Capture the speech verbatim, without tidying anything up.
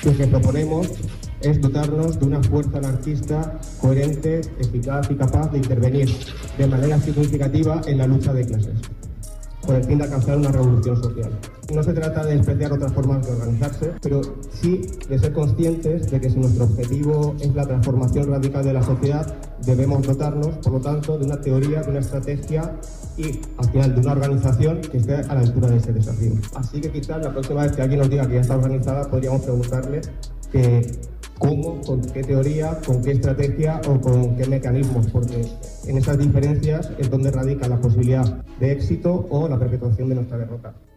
Lo que proponemos es dotarnos de una fuerza anarquista coherente, eficaz y capaz de intervenir de manera significativa en la lucha de clases, con el fin de alcanzar una revolución social. No se trata de despreciar otras formas de organizarse, pero sí de ser conscientes de que si nuestro objetivo es la transformación radical de la sociedad, debemos dotarnos, por lo tanto, de una teoría, de una estrategia y, al final, de una organización que esté a la altura de ese desafío. Así que quizás la próxima vez que alguien nos diga que ya está organizada, podríamos preguntarle que cómo, con qué teoría, con qué estrategia o con qué mecanismos, porque en esas diferencias es donde radica la posibilidad de éxito o la perpetuación de nuestra derrota.